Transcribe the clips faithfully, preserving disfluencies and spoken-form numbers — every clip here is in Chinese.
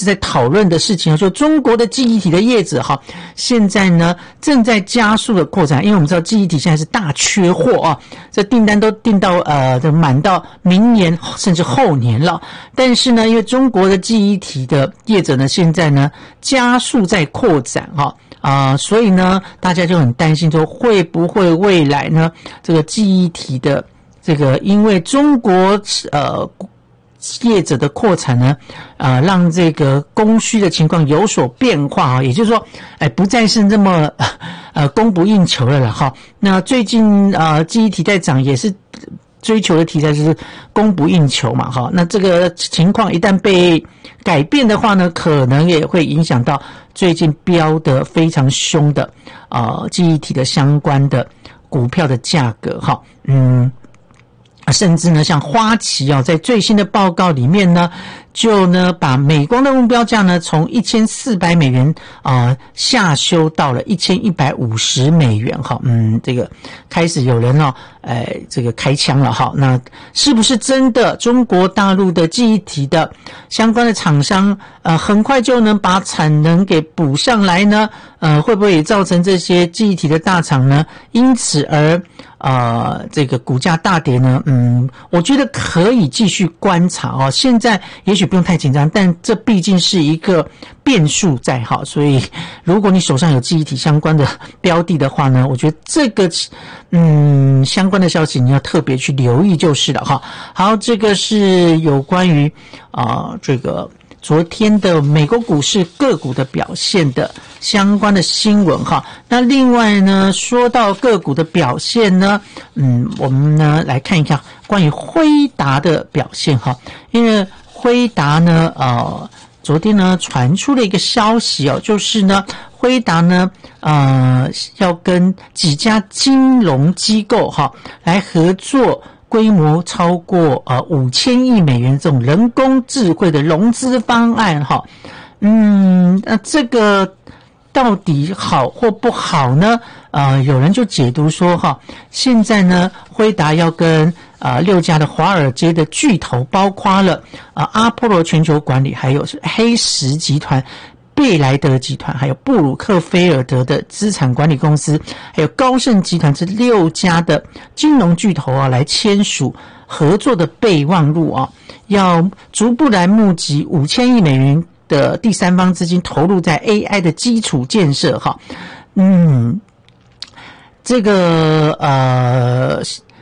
直在讨论的事情，说中国的记忆体的业者哈，现在呢正在加速的扩产，因为我们知道记忆体现在是大缺货啊，这订单都订到呃满到明年甚至后年了。但是呢，因为中国的记忆体的业者呢，现在呢加速在扩展哈。啊、呃，所以呢，大家就很担心说，会不会未来呢，这个记忆体的这个，因为中国呃业者的扩产呢，呃，让这个供需的情况有所变化啊，也就是说，哎，不再是那么呃供不应求了啦哈。那最近呃记忆体在涨，也是追求的题材就是供不应求嘛哈。那这个情况一旦被改变的话呢，可能也会影响到最近飙得非常凶的呃记忆体的相关的股票的价格哈。嗯，甚至呢像花旗啊、哦、在最新的报告里面呢，就呢把美光的目标价呢从一千四百美元啊、呃、下修到了一千一百五十美元哈。嗯，这个开始有人哦呃这个开枪了哈。那是不是真的中国大陆的记忆体的相关的厂商呃很快就能把产能给补上来呢？呃会不会也造成这些记忆体的大厂呢因此而呃这个股价大跌呢？嗯，我觉得可以继续观察哦。现在也许不用太紧张，但这毕竟是一个变数在哈，所以如果你手上有记忆体相关的标的的话呢，我觉得这个嗯相关的消息你要特别去留意就是了哈。好，这个是有关于啊、呃、这个昨天的美国股市个股的表现的相关的新闻哈。那另外呢，说到个股的表现呢，嗯，我们呢来看一看关于辉达的表现哈。因为辉达呢，呃，昨天呢传出了一个消息哦，就是呢，辉达呢，呃，要跟几家金融机构哈来合作。规模超过呃五千亿美元这种人工智慧的融资方案哈，嗯，那这个到底好或不好呢？呃，有人就解读说哈，现在呢，辉达要跟呃六家的华尔街的巨头，包括了呃阿波罗全球管理，还有是黑石集团。贝莱德集团，还有布鲁克菲尔德的资产管理公司，还有高盛集团这六家的金融巨头啊，来签署合作的备忘录啊，要逐步来募集五千亿美元的第三方资金，投入在 A I 的基础建设哈。嗯，这个呃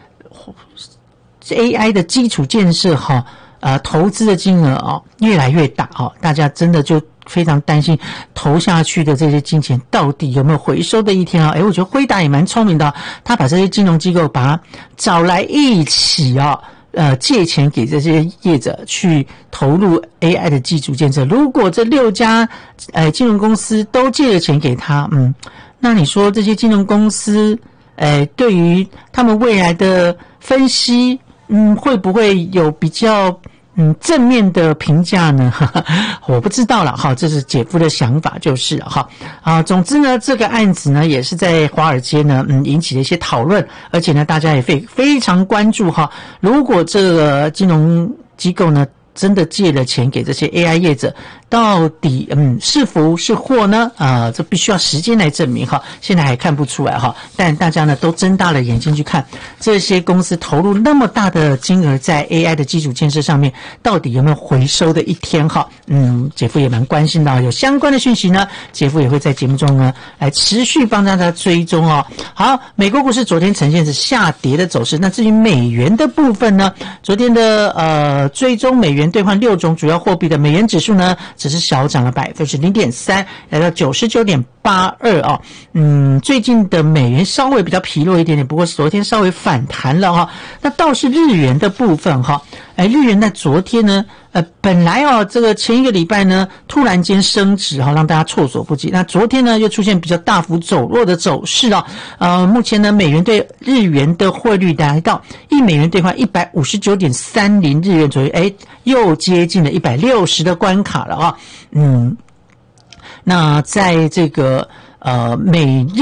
A I 的基础建设哈，呃，投资的金额啊越来越大啊，大家真的就非常担心投下去的这些金钱到底有没有回收的一天啊？诶，我觉得辉达也蛮聪明的、啊，他把这些金融机构把它找来一起啊，呃，借钱给这些业者去投入 A I 的基础建设。如果这六家呃金融公司都借了钱给他，嗯，那你说这些金融公司，呃，对于他们未来的分析，嗯，会不会有比较？嗯，正面的评价呢，哈哈，我不知道了哈，这是姐夫的想法就是了哈。啊，总之呢，这个案子呢也是在华尔街呢，嗯，引起了一些讨论，而且呢，大家也非非常关注哈。如果这个金融机构呢真的借了钱给这些 A I 业者，到底嗯是福是祸呢？啊、呃，这必须要时间来证明哈。现在还看不出来哈，但大家呢都睁大了眼睛去看这些公司投入那么大的金额在 A I 的基础建设上面，到底有没有回收的一天哈？嗯，姐夫也蛮关心的，有相关的讯息呢，姐夫也会在节目中呢来持续帮大家追踪哦。好，美国股市昨天呈现是下跌的走势，那至于美元的部分呢，昨天的呃追踪美元兑换六种主要货币的美元指数呢，只是小涨了百分之零点三，来到九十九点八二啊。嗯，最近的美元稍微比较疲弱一点点，不过昨天稍微反弹了哈。那倒是日元的部分哈，哎，日元在昨天呢，呃，本来哦，这个前一个礼拜呢，突然间升值哈，让大家措手不及。那昨天呢，又出现比较大幅走弱的走势啊。呃，目前呢，美元对日元的汇率来到一美元兑换一百五十九点三零日元左右，哎，又接近了一百六十的关卡了啊。嗯，那在这个呃美日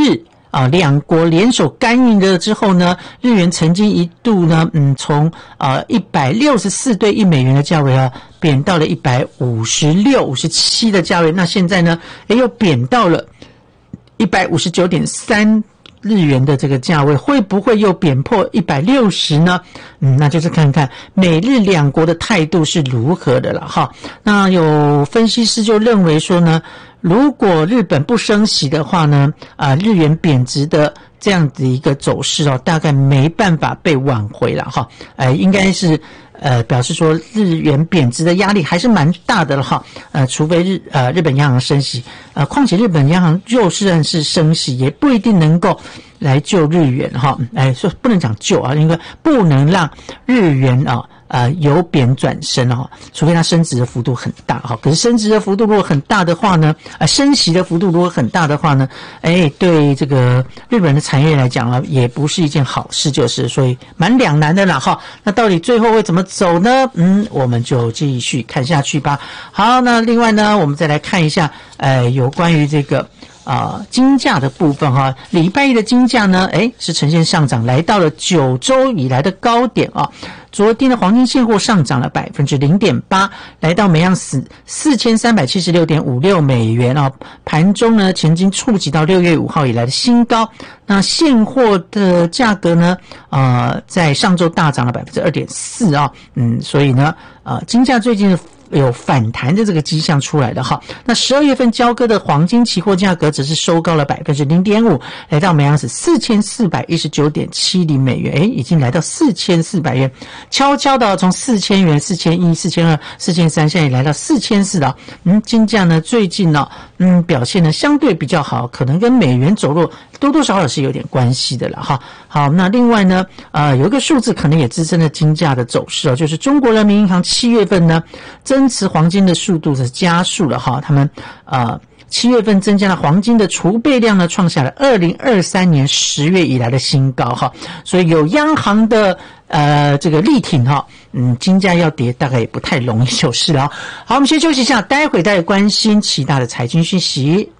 啊，两国联手干预了之后呢，日元曾经一度呢，嗯，从啊一百六十四对一美元的价位啊，贬到了一百五十六、五十七的价位。那现在呢，诶又贬到了一百五十九点三日元的这个价位，会不会又贬破一百六十呢？嗯，那就是看看美日两国的态度是如何的了哈。那有分析师就认为说呢，如果日本不升息的话呢，啊，日元贬值的这样子一个走势哦，大概没办法被挽回了哈。呃，应该是呃表示说日元贬值的压力还是蛮大的了哈。呃，除非日呃日本央行升息，呃，况且日本央行就算是升息，也不一定能够来救日元哈。哎，说不能讲救啊，应该不能让日元啊。呃，由贬转升哦，除非它升值的幅度很大哈。可是升值的幅度如果很大的话呢，呃，升息的幅度如果很大的话呢，哎，对这个日本的产业来讲啊，也不是一件好事，就是所以蛮两难的啦哈。那到底最后会怎么走呢？嗯，我们就继续看下去吧。好，那另外呢，我们再来看一下，呃，有关于这个。啊、呃，金价的部分哈，礼拜一的金价呢，诶，是呈现上涨，来到了九周以来的高点啊。昨天的黄金现货上涨了百分之零点八，来到每盎司四千三百七十六点五六美元啊。盘中呢，曾经触及到六月五号以来的新高。那现货的价格呢，呃，在上周大涨了百分之二点四啊。嗯，所以呢，呃，金价最近有反弹的这个迹象出来的哈。那十二月份交割的黄金期货价格只是收高了百分之零点五，来到每盎司四千四百一十九点七零美元，诶，已经来到四千四百元，悄悄的从四千元、四千一、四千二、四千三，现在也来到四千四了。嗯，金价呢最近呢，嗯，表现呢相对比较好，可能跟美元走弱多多少少是有点关系的了哈。好，那另外呢，呃，有一个数字可能也支撑了金价的走势哦，就是中国人民银行七月份呢，增持黄金的速度是加速了哈，他们呃七月份增加了黄金的储备量呢，创下了二零二三年十月以来的新高哈，所以有央行的呃这个力挺哈，嗯，金价要跌大概也不太容易就是了。好，我们先休息一下，待会再关心其他的财经讯息。